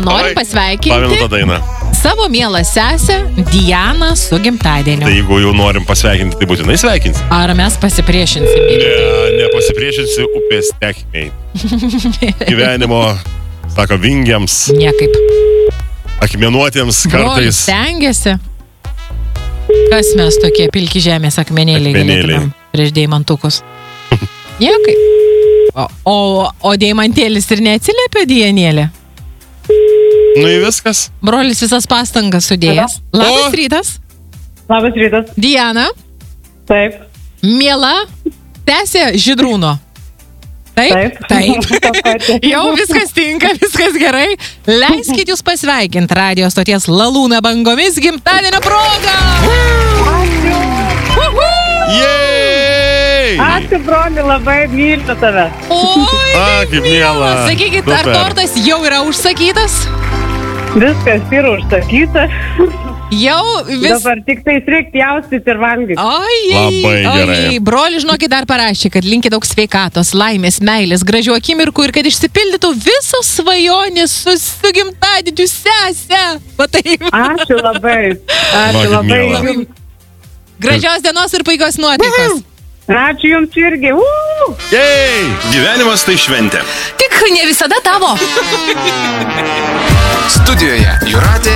Noriu pasveikinti Pamenu tą dainą. savo mielą sesę Dianą su gimtadieniu. Tai jeigu jau norim pasveikinti, tai būtinai sveikinsi. Ar mes pasipriešinsim? Nepasipriešinsi upės tekmei. Gyvenimo, sako, vingiams, Niekaip. akmenuotiems Brolis kartais. stengiasi. Kas mes tokie pilki žemės akmenėliai galėtumėm prieš deimantukus? Niekaip. O deimantėlis ir neatsiliepia Dianėlė? Nu į viskas. Brolis visas pastangas sudėjęs. Labas rytas. Labas rytas. Diana, Taip. miela sesė Žydrūno. Taip? Taip. Jau viskas tinka, viskas gerai. Leiskit jūs pasveikinti radio stoties Lalūna bangomis gimtadienio proga. Jej! Ačiū, broli, labai myliu tave. Oi, Kaip miela. sakykit, ar Super. tortas jau yra užsakytas? Viskas yra užsakyta. Jau vis... Dabar tik tai reikia jaustyti ir valgyti. Labai gerai. Broli, žinokit, dar parašė, kad linki daug sveikatos, laimės, meilės, gražių akimirkų ir kad išsipildytų visos svajonės su gimtadieniu sesę. Va taip. Ačiū labai. Ačiū Labai labai. miela. Jums. Gražios dienos ir puikios nuotaikos. Ačiū jums irgi. Jej! Gyvenimas tai šventė. Tik ne visada tavo. Studijoje Jūratė